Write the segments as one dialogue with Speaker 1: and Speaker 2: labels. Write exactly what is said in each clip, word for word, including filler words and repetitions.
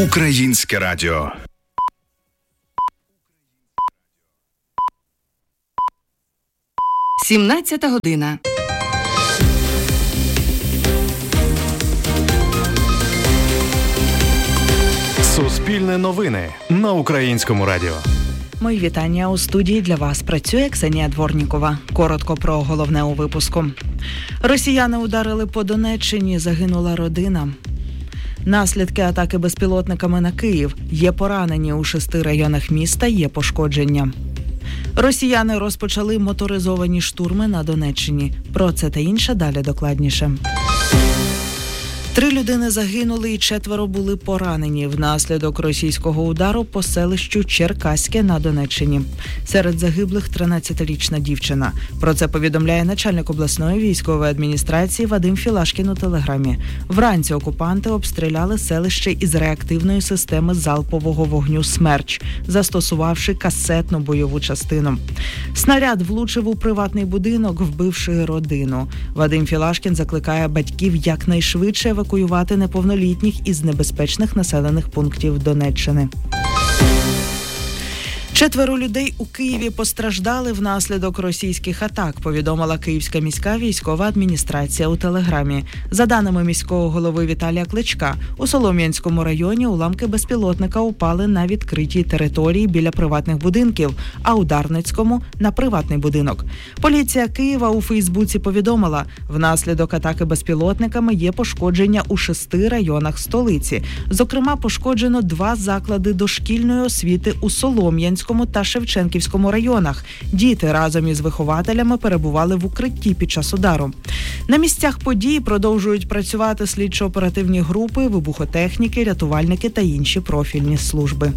Speaker 1: Українське радіо.
Speaker 2: сімнадцята година.
Speaker 3: Суспільне новини на Українському радіо.
Speaker 4: Мої вітання. У студії для вас працює Ксенія Дворнікова. Коротко про головне у випуску. Росіяни ударили по Донеччині, загинула родина. Наслідки атаки безпілотниками на Київ. Є поранені у шести районах міста, є пошкодження. Росіяни розпочали моторизовані штурми на Донеччині. Про це та інше далі докладніше. Три людини загинули і четверо були поранені внаслідок російського удару по селищу Черкаське на Донеччині. Серед загиблих тринадцятирічна дівчина. Про це повідомляє начальник обласної військової адміністрації Вадим Філашкін у телеграмі. Вранці окупанти обстріляли селище із реактивної системи залпового вогню «Смерч», застосувавши касетну бойову частину. Снаряд влучив у приватний будинок, вбивши родину. Вадим Філашкін закликає батьків якнайшвидше евакуювати неповнолітніх із небезпечних населених пунктів Донеччини. Четверо людей у Києві постраждали внаслідок російських атак, повідомила Київська міська військова адміністрація у телеграмі. За даними міського голови Віталія Кличка, у Солом'янському районі уламки безпілотника упали на відкритій території біля приватних будинків, а у Дарницькому – на приватний будинок. Поліція Києва у Фейсбуці повідомила, внаслідок атаки безпілотниками є пошкодження у шести районах столиці. Зокрема, пошкоджено два заклади дошкільної освіти у Солом'янському та Шевченківському районах. Діти разом із вихователями перебували в укритті під час удару. На місцях подій продовжують працювати слідчо-оперативні групи, вибухотехніки, рятувальники та інші профільні служби.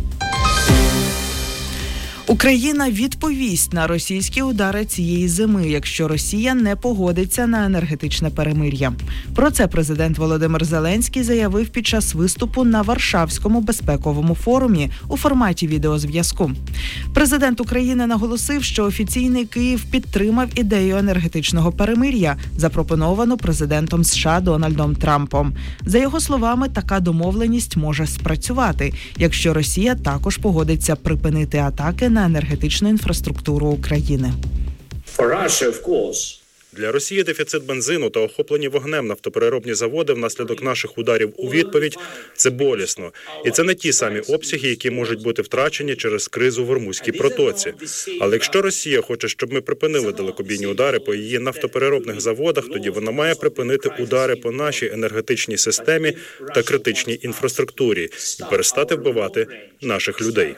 Speaker 4: Україна відповість на російські удари цієї зими, якщо Росія не погодиться на енергетичне перемир'я. Про це президент Володимир Зеленський заявив під час виступу на Варшавському безпековому форумі у форматі відеозв'язку. Президент України наголосив, що офіційний Київ підтримав ідею енергетичного перемир'я, запропоновану президентом США Дональдом Трампом. За його словами, така домовленість може спрацювати, якщо Росія також погодиться припинити атаки на енергетичну інфраструктуру України.
Speaker 5: Для Росії дефіцит бензину та охоплені вогнем нафтопереробні заводи внаслідок наших ударів у відповідь – це болісно. І це не ті самі обсяги, які можуть бути втрачені через кризу в Ормузькій протоці. Але якщо Росія хоче, щоб ми припинили далекобійні удари по її нафтопереробних заводах, тоді вона має припинити удари по нашій енергетичній системі та критичній інфраструктурі і перестати вбивати наших людей.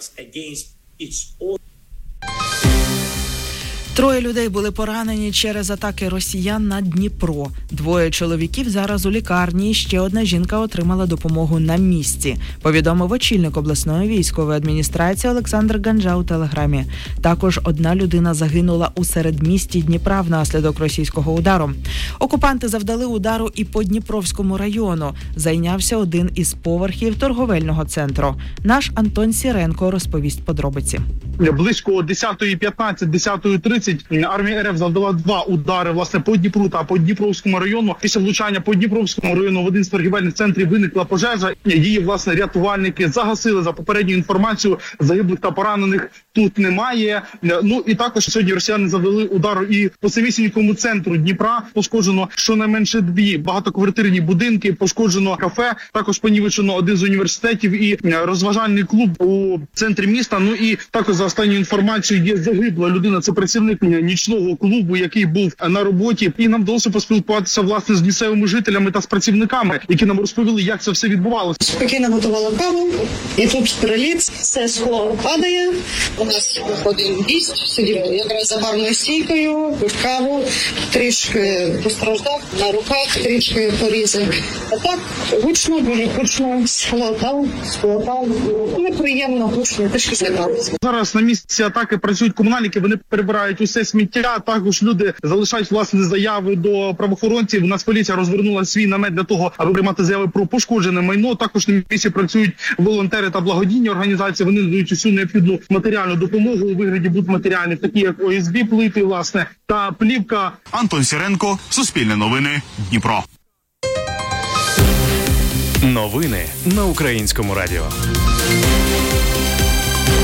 Speaker 4: Троє людей були поранені через атаки росіян на Дніпро. Двоє чоловіків зараз у лікарні, ще одна жінка отримала допомогу на місці, повідомив очільник обласної військової адміністрації Олександр Ганджа у телеграмі. Також одна людина загинула у середмісті Дніпра внаслідок російського удару. Окупанти завдали удару і по Дніпровському району. Зайнявся один із поверхів торговельного центру. Наш Антон Сіренко розповість подробиці.
Speaker 6: Близько десята п'ятнадцять, десята тридцять армія РФ завдала два удари власне по Дніпру та по Дніпровському району. Після влучання по Дніпровському району в один з торгівельних центрів виникла пожежа. Її власне рятувальники загасили. За попередньою інформацією, загиблих та поранених тут немає. Ну і також сьогодні росіяни завдали удару і по самісінькому центру Дніпра. Пошкоджено щонайменше дві багатоквартирні будинки, пошкоджено кафе, також понівечено один з університетів і розважальний клуб у центрі міста. Ну і також за останньою інформацією є загибла людина. Це працівник нічного клубу, який був на роботі. І нам вдалося поспілкуватися власне з місцевими жителями та з працівниками, які нам розповіли, як це все відбувалося.
Speaker 7: Спокійно готувала каву, і тут приліт, все скло падає. У нас виходить гість, сидів якраз за барною стійкою, пив каву, трішки постраждав на руках, трішки порізав. А так гучно, дуже гучно, схлопав, схлопав. Неприємно, гучно, трішки злякалися.
Speaker 6: Зараз на місці атаки працюють комунальники, вони перебирають усе сміття. Також люди залишають власне заяви до правоохоронців. У нас поліція розвернула свій намет для того, аби приймати заяви про пошкоджене майно. Також на місці працюють волонтери та благодійні організації. Вони надають усю необхідну матеріальну допомогу у вигляді будматеріалів, такі як О С Б плити, власне, та плівка.
Speaker 8: Антон Сіренко, Суспільне новини, Дніпро.
Speaker 3: Новини на Українському радіо.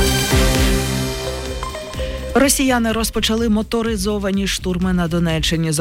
Speaker 4: Росіяни розпочали моторизовані штурми на Донеччині.